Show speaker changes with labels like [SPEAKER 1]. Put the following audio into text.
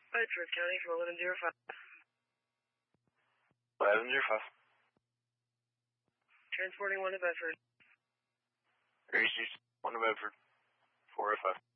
[SPEAKER 1] Bedford County for 1105.
[SPEAKER 2] 1105.
[SPEAKER 1] Transporting 1 to Bedford.
[SPEAKER 2] Reese's, 1 to Bedford, 405.